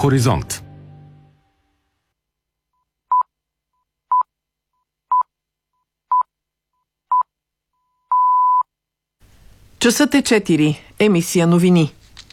Хоризонт. Часът е 4. Емисия новини.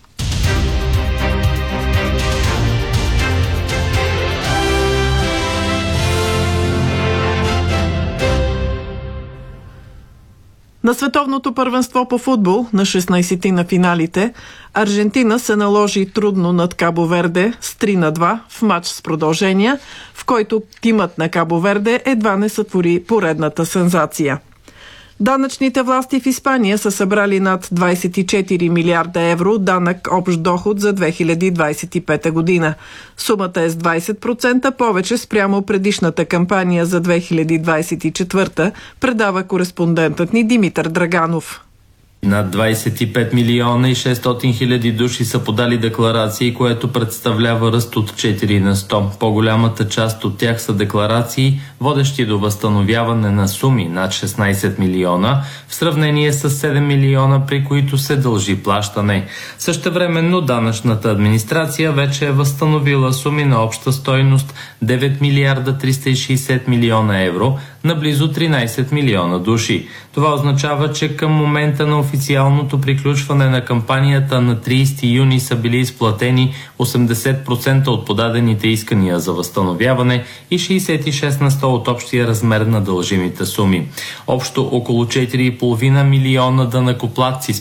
На световното първенство по футбол на 16-ти на финалите, Аржентина се наложи трудно над Кабо Верде с 3-2 в матч с продължения, в който тимът на Кабо Верде едва не сътвори поредната сензация. Данъчните власти в Испания са събрали над 24 милиарда евро данък общ доход за 2025 година. Сумата е с 20% повече спрямо предишната кампания за 2024, предава кореспондентът ни Димитър Драганов. Над 25 милиона и 600 хиляди души са подали декларации, което представлява ръст от 4 на 100. По-голямата част от тях са декларации, водещи до възстановяване на суми над 16 милиона, в сравнение с 7 милиона, при които се дължи плащане. Същевременно данъчната администрация вече е възстановила суми на обща стойност 9 милиарда 360 милиона евро на близо 13 милиона души. Това означава, че към момента на официалното приключване на кампанията на 30 юни са били изплатени 80% от подадените искания за възстановяване и 66 на 100 от общия размер на дължимите суми. Общо около 4,5 милиона данъкоплатци с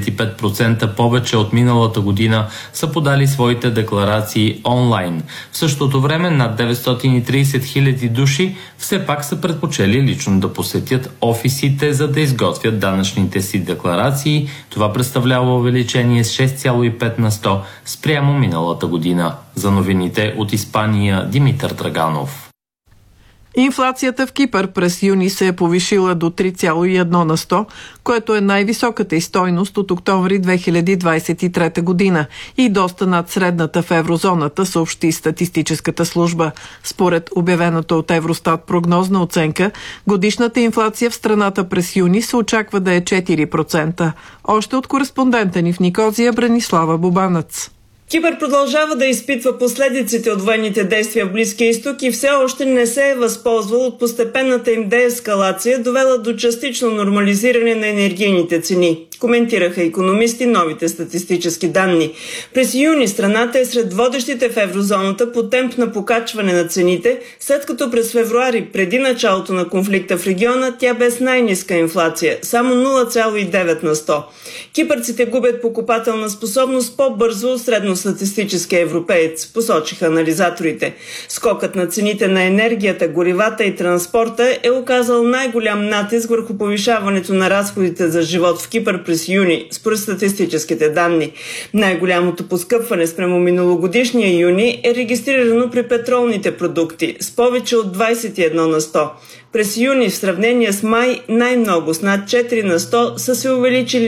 55% повече от миналата година са подали своите декларации онлайн. В същото време над 930 хиляди души все пак са предпочели лично да посетят офисите, за да изготвят данъчните си декларации. Това представлява увеличение с 6,5 на 100 спрямо миналата година. За новините от Испания, Димитър Драганов. Инфлацията в Кипър през юни се е повишила до 3,1 на 100, което е най-високата й стойност от октомври 2023 година и доста над средната в еврозоната, съобщи статистическата служба. Според обявената от Евростат прогнозна оценка, годишната инфлация в страната през юни се очаква да е 4%. Още от кореспондента ни в Никозия Бранислава Бубанец. Кипър продължава да изпитва последиците от военните действия в Близкия изток и все още не се е възползвал от постепенната им деескалация, довела до частично нормализиране на енергийните цени. Коментираха икономисти новите статистически данни. През юни страната е сред водещите в еврозоната по темп на покачване на цените, след като през февруари, преди началото на конфликта в региона, тя бе с най-ниска инфлация – само 0,9 на 100. Кипърците губят покупателна способност по-бързо от средностатистическия европеец, посочиха анализаторите. Скокът на цените на енергията, горивата и транспорта е оказал най-голям натиск върху повишаването на разходите за живот в Кипър през юни, според статистическите данни. Най-голямото поскъпване спрямо миналогодишния юни е регистрирано при петролните продукти с повече от 21 на 100. През юни в сравнение с май най-много с над 4 на 100 са се увеличили